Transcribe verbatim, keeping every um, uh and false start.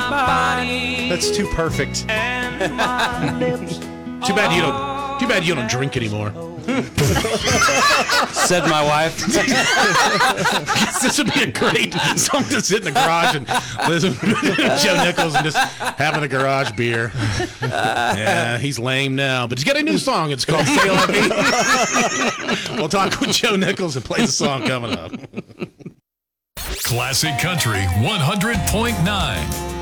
body. That's too perfect. And my lips. Too bad you don't. Too bad you don't drink anymore. Said my wife. This would be a great song to sit in the garage and listen to Joe Nichols and just having a garage beer. Yeah, he's lame now, but he's got a new song. It's called Say Like Me. We'll talk with Joe Nichols and play the song coming up. Classic Country one hundred point nine.